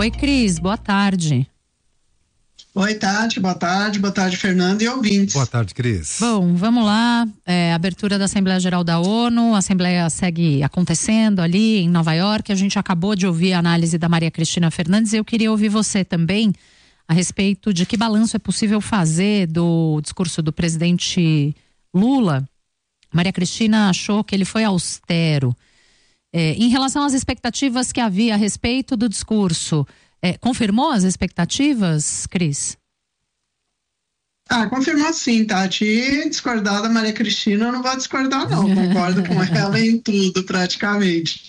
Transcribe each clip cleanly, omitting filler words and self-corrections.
Oi, Cris, boa tarde. Oi, Tati, boa tarde, Fernando e ouvintes. Boa tarde, Cris. Bom, vamos lá, abertura da Assembleia Geral da ONU, a Assembleia segue acontecendo ali em Nova York, a gente acabou de ouvir a análise da Maria Cristina Fernandes e eu queria ouvir você também a respeito de que balanço é possível fazer do discurso do presidente Lula. Maria Cristina achou que ele foi austero. Em relação às expectativas que havia a respeito do discurso, confirmou as expectativas, Cris? Confirmou sim, Tati. E discordar da Maria Cristina, eu não vou discordar não, concordo com ela em tudo praticamente.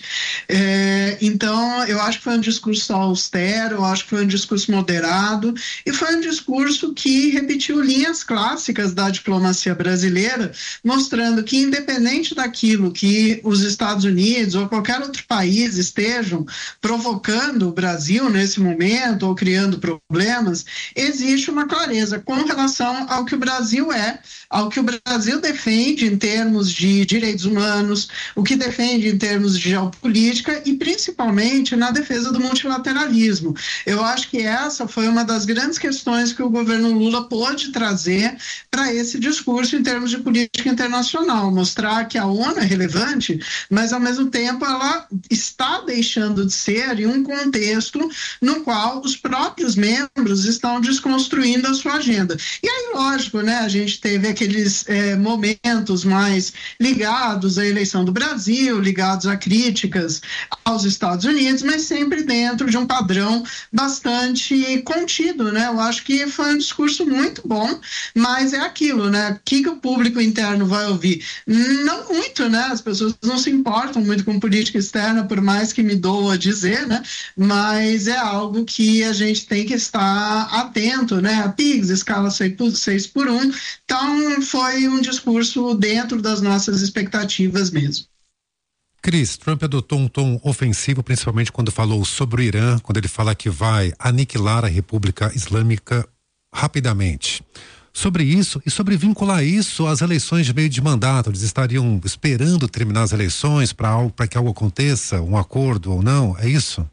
Então, eu acho que foi um discurso austero, eu acho que foi um discurso moderado e foi um discurso que repetiu linhas clássicas da diplomacia brasileira, mostrando que independente daquilo que os Estados Unidos ou qualquer outro país estejam provocando o Brasil nesse momento ou criando problemas, existe uma clareza com relação ao que o Brasil ao que o Brasil defende em termos de direitos humanos, o que defende em termos de geopolítica e principalmente na defesa do multilateralismo. Eu acho que essa foi uma das grandes questões que o governo Lula pôde trazer para esse discurso em termos de política internacional, mostrar que a ONU é relevante, mas ao mesmo tempo ela está deixando de ser em um contexto no qual os próprios membros estão desconstruindo a sua agenda. E aí, lógico, né, a gente teve aqueles momentos mais ligados à eleição do Brasil, ligados a críticas aos Estados Unidos, mas sempre dentro de um padrão bastante contido, né? Eu acho que foi um discurso muito bom, mas é aquilo, né? O que o público interno vai ouvir? Não muito, né? As pessoas não se importam muito com política externa, por mais que me doa dizer, né? Mas é algo que a gente tem que estar atento, né? A PIGS, escala 6x1, então foi um discurso dentro das nossas expectativas mesmo. Cris, Trump adotou um tom ofensivo, principalmente quando falou sobre o Irã, quando ele fala que vai aniquilar a República Islâmica rapidamente. Sobre isso e sobre vincular isso às eleições de meio de mandato, eles estariam esperando terminar as eleições para que algo aconteça, um acordo ou não, é isso?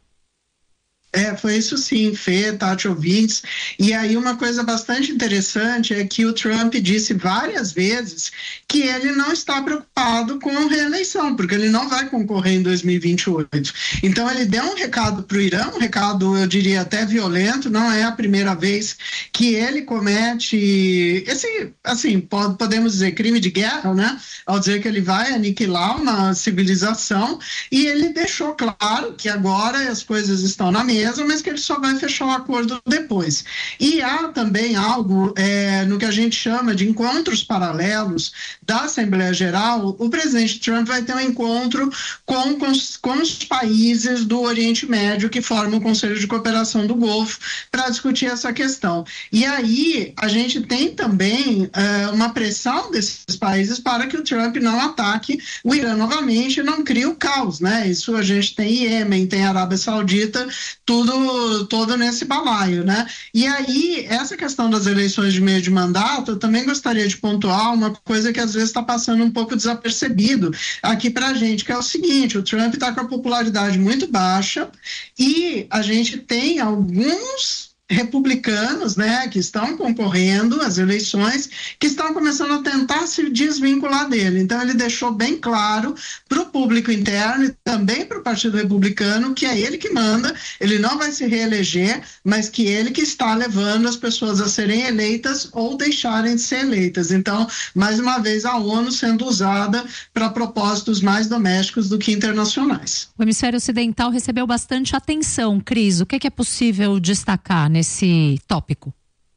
Foi isso sim, Fê, Tati, ouvintes. E aí uma coisa bastante interessante é que o Trump disse várias vezes que ele não está preocupado com reeleição, porque ele não vai concorrer em 2028. Então ele deu um recado para o Irã, um recado, eu diria, até violento, não é a primeira vez que ele comete esse, assim, podemos dizer, crime de guerra, né? Ao dizer que ele vai aniquilar uma civilização, e ele deixou claro que agora as coisas estão na mesa, mas que ele só vai fechar o acordo depois. E há também algo no que a gente chama de encontros paralelos da Assembleia Geral. O presidente Trump vai ter um encontro com os países do Oriente Médio que formam o Conselho de Cooperação do Golfo para discutir essa questão. E aí a gente tem também uma pressão desses países para que o Trump não ataque o Irã novamente e não crie o caos, né? Isso a gente tem Iêmen, tem Arábia Saudita, todo nesse balaio, né? E aí, essa questão das eleições de meio de mandato, eu também gostaria de pontuar uma coisa que às vezes está passando um pouco desapercebido aqui pra gente, que é o seguinte: o Trump está com a popularidade muito baixa e a gente tem alguns republicanos, né, que estão concorrendo às eleições, que estão começando a tentar se desvincular dele. Então ele deixou bem claro para o público interno e também para o Partido Republicano que é ele que manda, ele não vai se reeleger, mas que ele que está levando as pessoas a serem eleitas ou deixarem de ser eleitas. Então, mais uma vez, a ONU sendo usada para propósitos mais domésticos do que internacionais. O hemisfério ocidental recebeu bastante atenção, Cris. O que é possível destacar nesse tópico?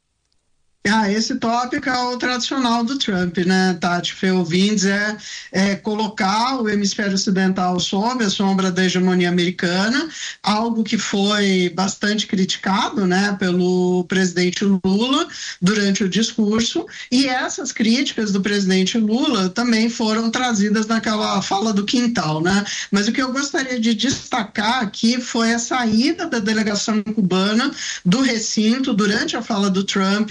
Esse tópico é o tradicional do Trump, né, Tati, Fê, ouvintes, colocar o hemisfério ocidental sob a sombra da hegemonia americana, algo que foi bastante criticado, né, pelo presidente Lula durante o discurso, e essas críticas do presidente Lula também foram trazidas naquela fala do quintal, né, mas o que eu gostaria de destacar aqui foi a saída da delegação cubana do recinto durante a fala do Trump,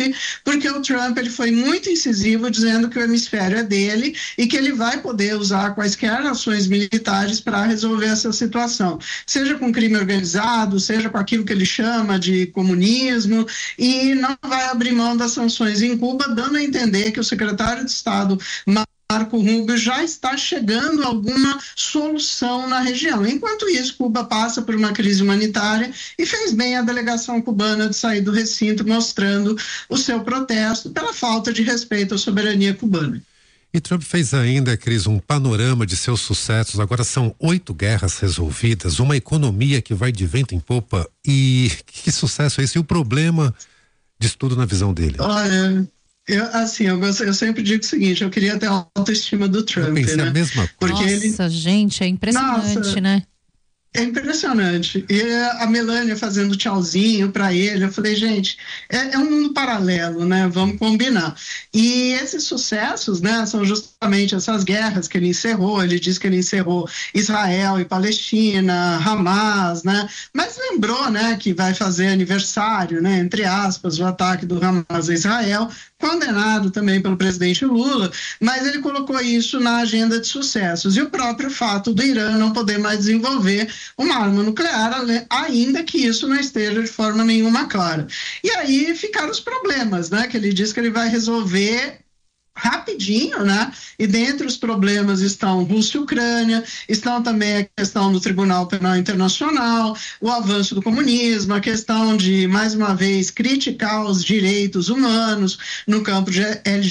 porque o Trump ele foi muito incisivo dizendo que o hemisfério é dele e que ele vai poder usar quaisquer ações militares para resolver essa situação, seja com crime organizado, seja com aquilo que ele chama de comunismo, e não vai abrir mão das sanções em Cuba, dando a entender que o secretário de Estado Marco Rubio já está chegando a alguma solução na região. Enquanto isso, Cuba passa por uma crise humanitária e fez bem a delegação cubana de sair do recinto, mostrando o seu protesto pela falta de respeito à soberania cubana. E Trump fez ainda, Cris, um panorama de seus sucessos. Agora são 8 guerras resolvidas, uma economia que vai de vento em popa. E que sucesso é esse? E o problema disso tudo na visão dele? Olha, eu sempre digo o seguinte, eu queria ter a autoestima do Trump, eu pensei né? A mesma coisa. Nossa, gente, é impressionante, né? É impressionante. E a Melania fazendo tchauzinho para ele, eu falei, gente, é um mundo paralelo, né? Vamos combinar. E esses sucessos, né, são justamente essas guerras que ele encerrou. Ele diz que ele encerrou Israel e Palestina, Hamas, né? Mas lembrou, né, que vai fazer aniversário, né, entre aspas, o ataque do Hamas a Israel, condenado também pelo presidente Lula, mas ele colocou isso na agenda de sucessos. E o próprio fato do Irã não poder mais desenvolver uma arma nuclear, ainda que isso não esteja de forma nenhuma clara. E aí ficaram os problemas, né? Que ele diz que ele vai resolver rapidinho, né? E dentre os problemas estão Rússia e Ucrânia, estão também a questão do Tribunal Penal Internacional, o avanço do comunismo, a questão de, mais uma vez, criticar os direitos humanos no campo de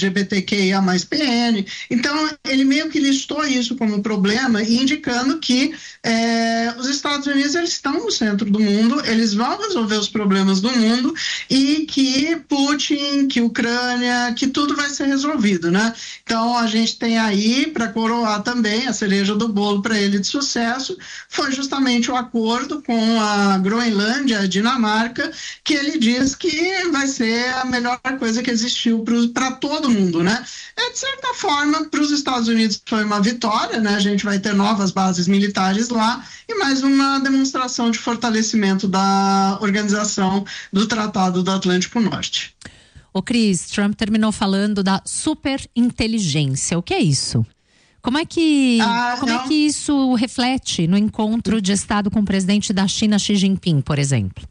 LGBTQIA+PN. Então, ele meio que listou isso como problema, indicando que os Estados Unidos eles estão no centro do mundo, eles vão resolver os problemas do mundo e que Putin, que Ucrânia, que tudo vai ser resolvido. Né? Então a gente tem aí, para coroar também a cereja do bolo para ele de sucesso, foi justamente o acordo com a Groenlândia, a Dinamarca, que ele diz que vai ser a melhor coisa que existiu para todo mundo, né? De certa forma, para os Estados Unidos foi uma vitória, né? A gente vai ter novas bases militares lá e mais uma demonstração de fortalecimento da organização do Tratado do Atlântico Norte. Ô Cris, Trump terminou falando da superinteligência. O que é isso? Como é que isso reflete no encontro de Estado com o presidente da China, Xi Jinping, por exemplo?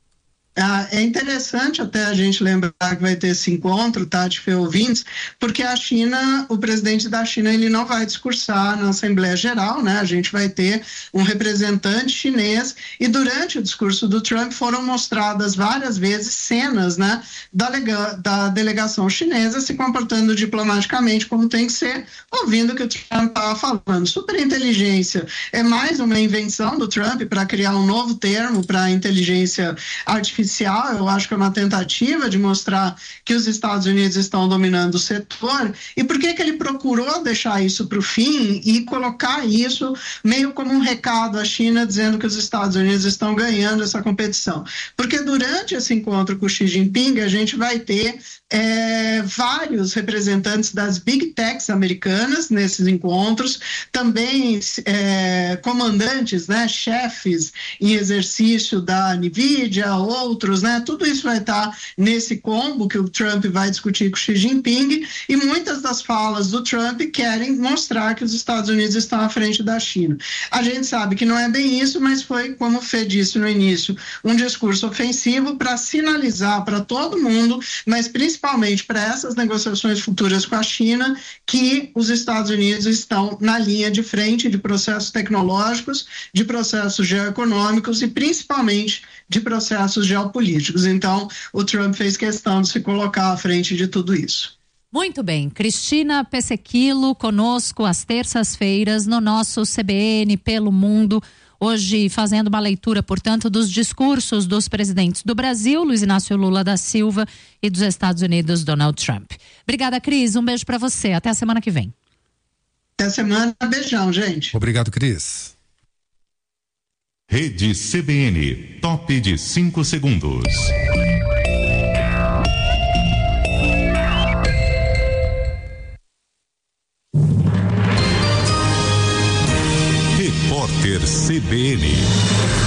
É interessante até a gente lembrar que vai ter esse encontro, Tati, ouvintes, porque a China, o presidente da China, ele não vai discursar na Assembleia Geral, né? A gente vai ter um representante chinês e durante o discurso do Trump foram mostradas várias vezes cenas, né, da delegação chinesa se comportando diplomaticamente como tem que ser, ouvindo o que o Trump estava falando. Superinteligência é mais uma invenção do Trump para criar um novo termo para inteligência artificial. Eu acho que é uma tentativa de mostrar que os Estados Unidos estão dominando o setor. E por que ele procurou deixar isso para o fim e colocar isso meio como um recado à China, dizendo que os Estados Unidos estão ganhando essa competição? Porque durante esse encontro com o Xi Jinping, a gente vai ter vários representantes das Big Techs americanas nesses encontros, também comandantes, né, chefes em exercício da NVIDIA, outros, né, tudo isso vai estar nesse combo que o Trump vai discutir com o Xi Jinping, e muitas das falas do Trump querem mostrar que os Estados Unidos estão à frente da China. A gente sabe que não é bem isso, mas foi, como o Fê disse no início, um discurso ofensivo para sinalizar para todo mundo, mas principalmente para essas negociações futuras com a China, que os Estados Unidos estão na linha de frente de processos tecnológicos, de processos geoeconômicos e principalmente de processos geopolíticos. Então, o Trump fez questão de se colocar à frente de tudo isso. Muito bem, Cristina Pesequilo conosco às terças-feiras no nosso CBN Pelo Mundo. Hoje fazendo uma leitura, portanto, dos discursos dos presidentes do Brasil, Luiz Inácio Lula da Silva, e dos Estados Unidos, Donald Trump. Obrigada, Cris. Um beijo para você. Até a semana que vem. Até a semana. Beijão, gente. Obrigado, Cris. Rede CBN, top de 5 segundos. Repórter CBN.